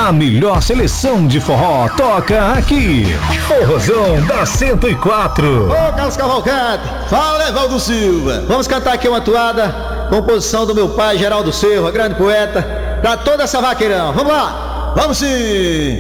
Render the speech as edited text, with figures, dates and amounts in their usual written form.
A melhor seleção de forró toca aqui. Forrozão da 104. Ô, Carlos Cavalcante, fala, Evaldo Silva. Vamos cantar aqui uma toada, composição do meu pai, Geraldo Silva, grande poeta, pra toda essa vaqueirão. Vamos lá, vamos sim.